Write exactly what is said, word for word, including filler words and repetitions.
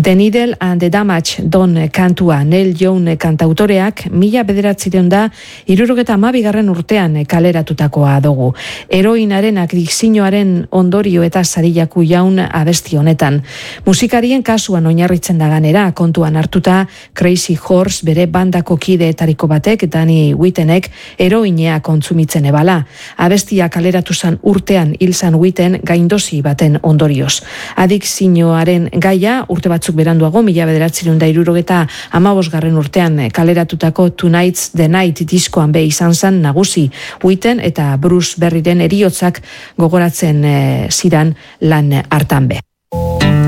The Needle and the Damage Don kantua Neil Young kantautoreak mila bederatzireun da hirurogeta hamabigarren urtean kaleratutakoa dugu. Heroinaren adikzioaren ondorio eta sarilaku jaun abesti honetan. Musikarien kasuan oinarritzen da ganera, kontuan hartuta Crazy Horse bere bandako kideetariko batek Danny Whitenek heroinea kontsumitzen ebala. Abestia kaleratu zan urtean hil zan Whiten gaindosi baten ondorioz. Adikzioaren gaia urte batzuk beranduago, mila bederatzireun da hirurogeta hamabosgarren urtean kaleratutako Tonight's the Night diskoan be izan zan nagusi. Whiten eta Bruce Berryren heriotzak gogoratzen e, ziran lan hartan be.